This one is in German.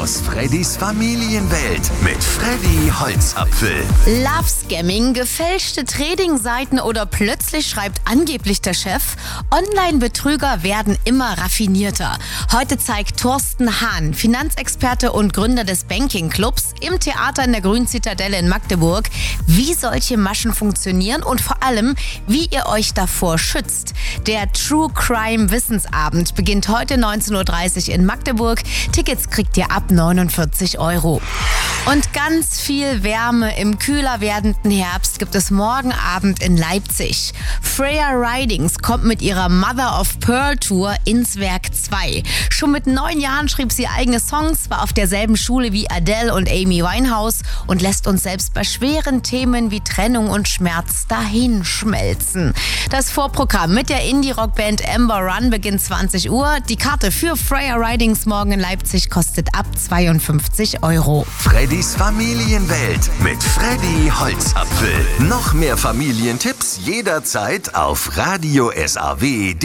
aus Freddys Familienwelt mit Freddy Holzapfel. Love Scamming, gefälschte Trading-Seiten oder plötzlich schreibt angeblich der Chef, Online-Betrüger werden immer raffinierter. Heute zeigt Thorsten Hahn, Finanzexperte und Gründer des Banking-Clubs, im Theater in der Grünen Zitadelle in Magdeburg, wie solche Maschen funktionieren und vor allem, wie ihr euch davor schützt. Der True Crime Wissensabend beginnt heute 19.30 Uhr in Magdeburg. Tickets kriegt ihr ab 49 €. Und ganz viel Wärme im kühler werdenden Herbst gibt es morgen Abend in Leipzig. Freya Ridings kommt mit ihrer Mother of Pearl Tour ins Werk 2. Schon mit 9 Jahren schrieb sie eigene Songs, war auf derselben Schule wie Adele und Amy Winehouse und lässt uns selbst bei schweren Themen wie Trennung und Schmerz dahinschmelzen. Das Vorprogramm mit der Indie-Rockband Amber Run beginnt 20 Uhr. Die Karte für Freya Ridings morgen in Leipzig kostet ab 52 €. Freddys Familienwelt mit Freddy Holzapfel. Noch mehr Familientipps jederzeit auf Radio SAW.